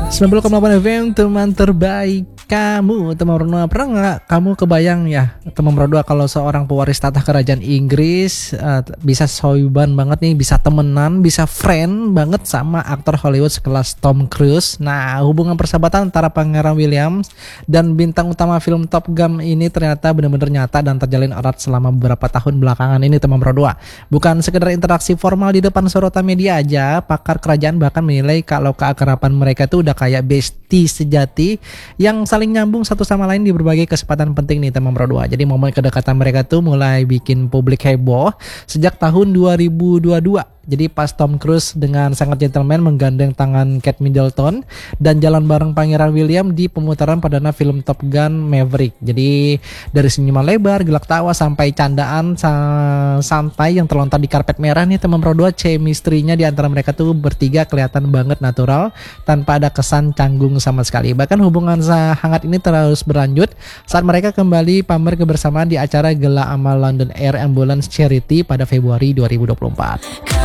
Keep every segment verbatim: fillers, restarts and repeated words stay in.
sembilan puluh koma delapan F M, teman terbaik kamu. Teman berdua, pernah gak kamu kebayang ya, teman berdua, kalau seorang pewaris tahta kerajaan Inggris uh, bisa soyban banget nih, bisa temenan, bisa friend banget sama aktor Hollywood sekelas Tom Cruise. Nah, hubungan persahabatan antara Pangeran William dan bintang utama film Top Gun ini ternyata benar-benar nyata dan terjalin erat selama beberapa tahun belakangan ini, teman berdua. Bukan sekedar interaksi formal di depan sorotan media aja, pakar kerajaan bahkan menilai kalau keakraban mereka tuh udah kayak bestie sejati yang saling nyambung satu sama lain di berbagai kesempatan penting nih, teman berdua. Jadi momen kedekatan mereka tuh mulai bikin publik heboh sejak tahun dua ribu dua puluh dua. Jadi pas Tom Cruise dengan sangat gentleman menggandeng tangan Kate Middleton dan jalan bareng Pangeran William di pemutaran perdana film Top Gun Maverick. Jadi dari senyuman lebar, gelak tawa sampai candaan sa- santai yang terlontar di karpet merah nih, teman berdua, chemistry-nya di antara mereka tuh bertiga kelihatan banget natural tanpa ada kesan canggung sama sekali. Bahkan hubungan hangat ini terus berlanjut saat mereka kembali pamer kebersamaan di acara Gala Amal London Air Ambulance Charity pada Februari dua ribu dua puluh empat.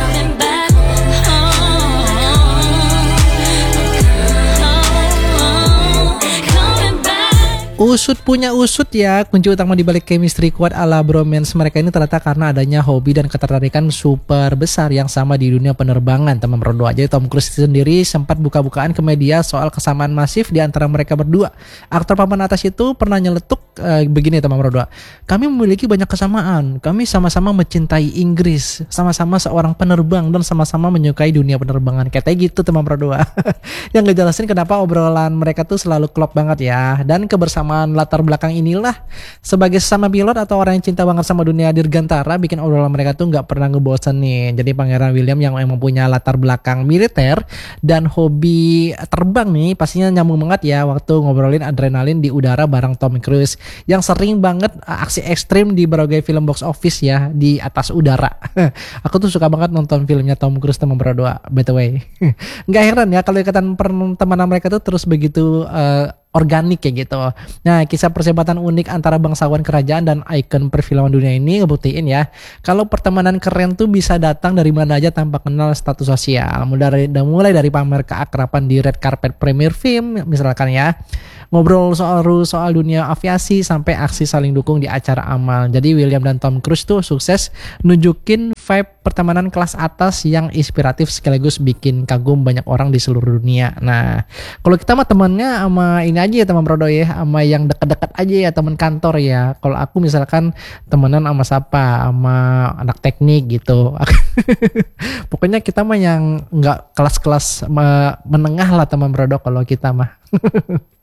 Usut punya usut ya, kunci utama di balik chemistry kuat ala bromance mereka ini ternyata karena adanya hobi dan ketertarikan super besar yang sama di dunia penerbangan, teman berdua. Jadi Tom Cruise sendiri sempat buka-bukaan ke media soal kesamaan masif di antara mereka berdua. Aktor papan atas itu pernah nyeletuk eh, begini, teman berdua. Kami memiliki banyak kesamaan. Kami sama-sama mencintai Inggris, sama-sama seorang penerbang dan sama-sama menyukai dunia penerbangan. Katanya gitu, teman berdua. Yang ngejelasin kenapa obrolan mereka tuh selalu klop banget ya. Dan kebersamaan latar belakang inilah sebagai sesama pilot atau orang yang cinta banget sama dunia dirgantara bikin obrolan mereka tuh nggak pernah ngebosen nih. Jadi Pangeran William yang emang punya latar belakang militer dan hobi terbang nih pastinya nyambung banget ya waktu ngobrolin adrenalin di udara bareng Tom Cruise yang sering banget aksi ekstrim di berbagai film box office ya di atas udara. Aku tuh suka banget nonton filmnya Tom Cruise, teman berdua, by the way. Nggak heran ya kalau ikatan pertemanan mereka tuh terus begitu uh, organik kayak gitu. Nah, kisah persahabatan unik antara bangsawan kerajaan dan ikon perfilman dunia ini ngebuktiin ya kalau pertemanan keren tuh bisa datang dari mana aja tanpa kenal status sosial. Mulai dari, mulai dari pamer keakraban di red carpet premier film misalkan ya, ngobrol soal soal dunia aviasi sampai aksi saling dukung di acara amal. Jadi William dan Tom Cruise tuh sukses nunjukin vibe pertemanan kelas atas yang inspiratif sekaligus bikin kagum banyak orang di seluruh dunia. Nah, kalau kita mah temannya sama ini aja ya, teman Prodo ya, sama yang dekat-dekat aja ya, teman kantor ya. Kalau aku misalkan temenan sama siapa, sama anak teknik gitu. Pokoknya kita mah yang nggak kelas-kelas menengah lah, teman Prodo kalau kita mah.